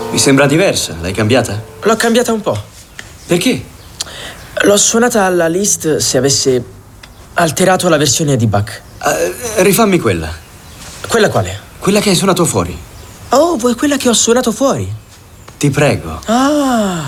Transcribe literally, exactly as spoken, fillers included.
Mi sembra diversa. L'hai cambiata? L'ho cambiata un po'. Perché? L'ho suonata alla Liszt se avesse alterato la versione di Bach. Uh, rifammi quella. Quella quale? Quella che hai suonato fuori. Oh, vuoi quella che ho suonato fuori? Ti prego. Ah,